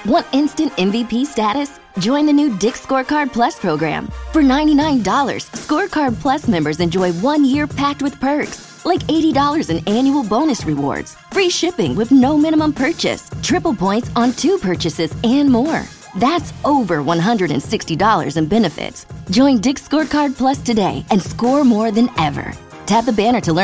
Want instant MVP status? Join the new Dick's Scorecard Plus program. For $99, Scorecard Plus members enjoy 1 year packed with perks, like $80 in annual bonus rewards, free shipping with no minimum purchase, triple points on 2 purchases, and more. That's over $160 in benefits. Join Dick's Scorecard Plus today and score more than ever. Tap the banner to learn